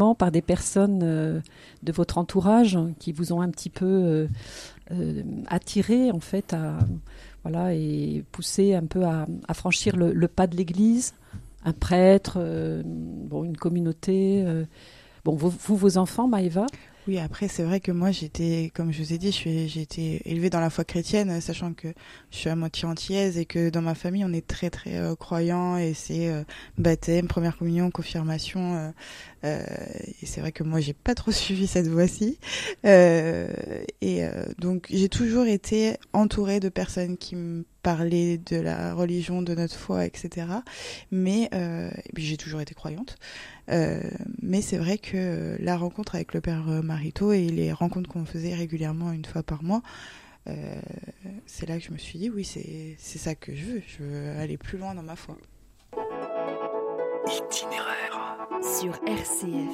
justement par des personnes de votre entourage qui vous ont un petit peu attiré en fait et poussé un peu à franchir le pas de l'Église, un prêtre, une communauté. Vos enfants, Maëva? Oui, après, c'est vrai que moi, comme je vous ai dit, j'ai été élevée dans la foi chrétienne, sachant que je suis à moitié antillaise et que dans ma famille, on est très, très croyants, et c'est baptême, première communion, confirmation. Et c'est vrai que moi, j'ai pas trop suivi cette voie-ci. Donc, j'ai toujours été entourée de personnes qui me parlaient de la religion, de notre foi, etc. Mais et puis j'ai toujours été croyante. Mais c'est vrai que la rencontre avec le père Marito et les rencontres qu'on faisait régulièrement une fois par mois, c'est là que je me suis dit oui, c'est ça que je veux. Je veux aller plus loin dans ma foi. Itinéraire sur RCF.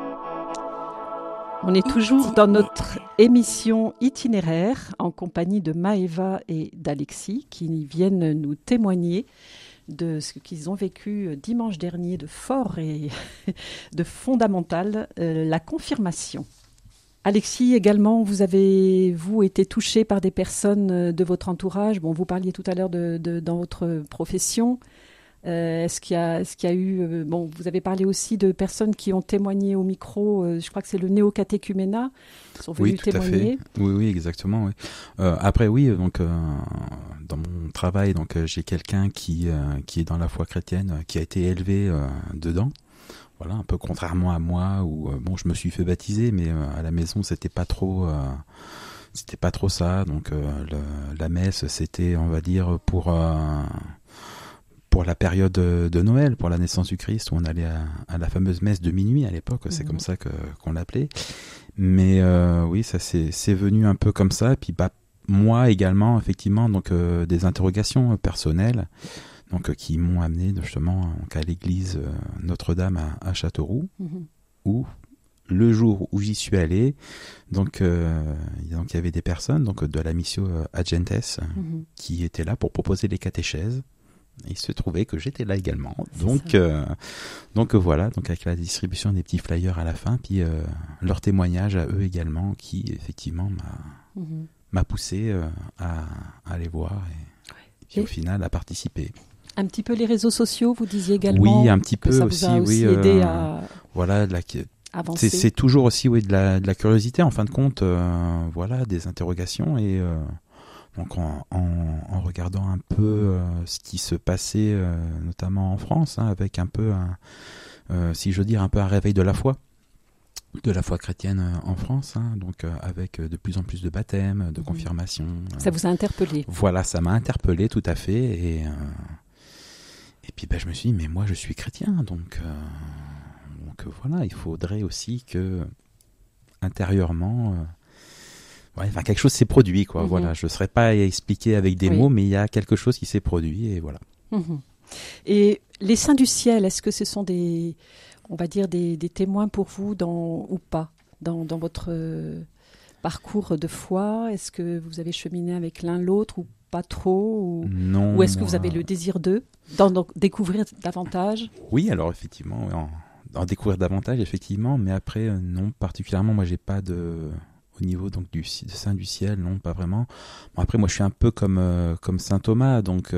On est toujours dans notre émission Itinéraire en compagnie de Maëva et d'Alexis qui viennent nous témoigner de ce qu'ils ont vécu dimanche dernier de fort et de fondamental, la confirmation. Alexis, également, vous avez été touché par des personnes de votre entourage. Bon, vous parliez tout à l'heure dans votre profession. Est-ce qu'il y a eu... vous avez parlé aussi de personnes qui ont témoigné au micro. Je crois que c'est le néocatéchuménat qui sont venus témoigner. Oui, exactement. Oui. Après, oui, donc dans mon travail, donc j'ai quelqu'un qui est dans la foi chrétienne, qui a été élevé dedans. Voilà, un peu contrairement à moi, où je me suis fait baptiser, mais à la maison, c'était pas trop ça. Donc la messe, c'était, on va dire, pour la période de Noël, pour la naissance du Christ, où on allait à la fameuse messe de minuit à l'époque, c'est comme ça qu'on l'appelait. Mais oui, ça c'est venu un peu comme ça. Et puis moi également, effectivement, donc des interrogations personnelles, donc qui m'ont amené justement à l'église Notre-Dame à Châteauroux, où le jour où j'y suis allé, donc il y avait des personnes donc de la Missio Agentes qui étaient là pour proposer les catéchèses. Il se trouvait que j'étais là également, donc voilà, donc avec la distribution des petits flyers à la fin, puis leur témoignage à eux également, qui effectivement m'a poussé à aller voir et puis au final à participer. Un petit peu les réseaux sociaux, vous disiez également. Oui, un petit peu ça aussi, vous a aussi aidé à voilà, avancer. C'est toujours aussi de la curiosité en fin de compte, voilà, des interrogations et donc en regardant un peu ce qui se passait notamment en France, avec un peu si je veux dire un peu un réveil de la foi chrétienne en France, donc avec de plus en plus de baptêmes, de confirmations. Ça vous a interpellé? Voilà, ça m'a interpellé tout à fait et puis je me suis dit mais moi je suis chrétien, donc voilà, il faudrait aussi que intérieurement quelque chose s'est produit, quoi. Voilà, je ne saurais pas expliquer avec des mots, mais il y a quelque chose qui s'est produit et voilà. Et les saints du ciel, est-ce que ce sont des témoins pour vous ou pas dans votre parcours de foi? Est-ce que vous avez cheminé avec l'un l'autre ou pas trop Non. Ou est-ce que vous avez le désir d'en découvrir davantage? Oui, alors effectivement, en découvrir davantage, effectivement, mais après, non, particulièrement, moi, j'ai pas au niveau donc de Saint du ciel, non, pas vraiment. Bon, après, moi, je suis un peu comme saint Thomas, donc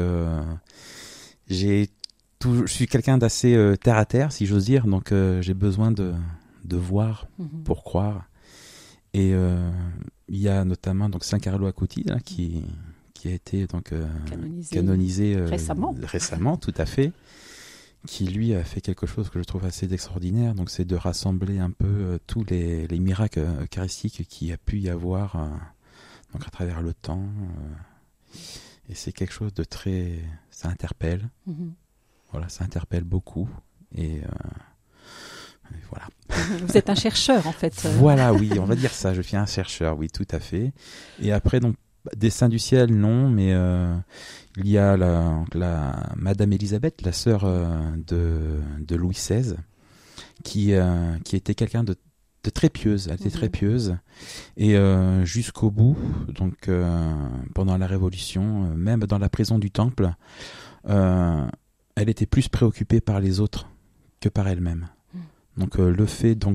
je suis quelqu'un d'assez terre à terre, si j'ose dire, donc j'ai besoin de voir pour croire. Et il y a notamment donc Saint Carlo Acutis qui a été donc canonisé récemment, tout à fait, qui lui a fait quelque chose que je trouve assez extraordinaire, donc c'est de rassembler un peu tous les miracles eucharistiques qu'il y a pu y avoir donc à travers le temps, et c'est quelque chose de très... ça interpelle, voilà, ça interpelle beaucoup, et voilà. Vous êtes un chercheur en fait. Voilà, oui, on va dire ça, je suis un chercheur, oui, tout à fait. Et après, donc, des saints du ciel, non, mais il y a la Madame Élisabeth, la sœur de Louis XVI, qui était quelqu'un de très pieuse. Elle était très pieuse, et jusqu'au bout, donc pendant la Révolution, même dans la prison du Temple, elle était plus préoccupée par les autres que par elle-même. Donc le fait donc